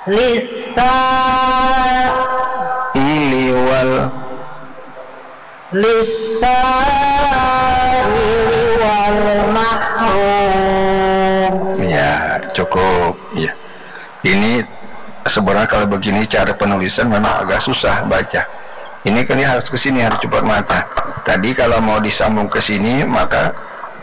lisa iliwal mahrum. Ya, cukup. Ya. Ini sebenarnya kalau begini cara penulisan memang agak susah baca. Ini kan harus ke sini, harus cepat mata. Tadi kalau mau disambung ke sini, maka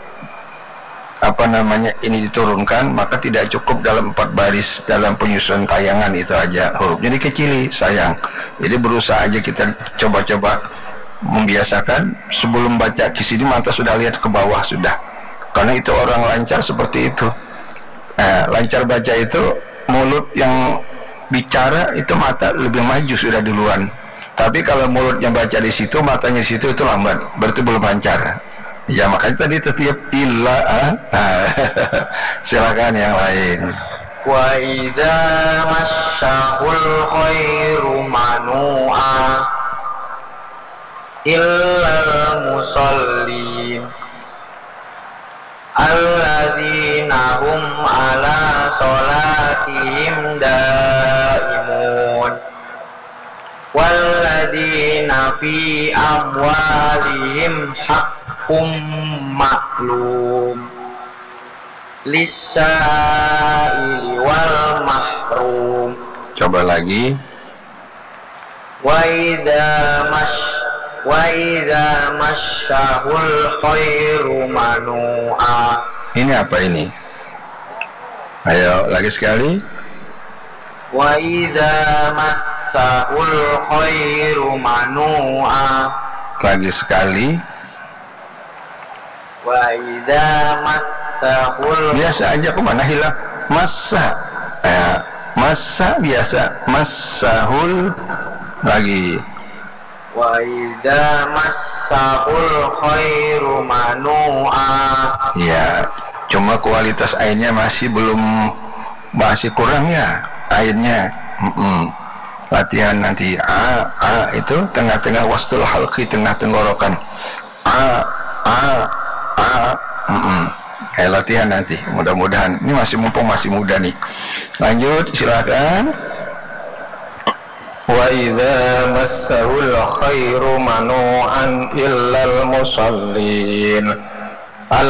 ini diturunkan, maka tidak cukup dalam 4 baris dalam penyusunan tayangan itu aja, hurufnya dikecili, sayang. Jadi berusaha aja kita coba-coba membiasakan sebelum baca ke sini mata sudah lihat ke bawah sudah. Karena itu orang lancar seperti itu. Lancar baca itu mulut yang bicara itu mata lebih maju sudah duluan. Tapi kalau mulutnya baca di situ, matanya di situ, itu lambat, berarti belum lancar. Ya makanya tadi setiap silakan yang lain. Wa idza masyahul khairu manu'a illal musallin alladzina hum ala sholatihim daimun walladzina fi amwalihim haqqum ma'lum lis-sa'ili wal mahrum. Coba lagi. Wa idza masyahul khairu manu'a. Ini apa ini? Ayo lagi sekali. Wa idza masyahul khairu manu'a. Lagi sekali. Wa idza masyahul. Biasa aja, kemana hilang? Masa. Masa biasa. Masahul. Lagi. Wa idza massahul khairu manu'a. Ya, cuma kualitas airnya masih kurang ya airnya. Latihan nanti itu tengah-tengah wastul halqi, tengah tenggorokan. Latihan nanti, mudah-mudahan. Ini masih muda nih. Lanjut, silakan. Wa idza massahul khairu manu'an illal musallin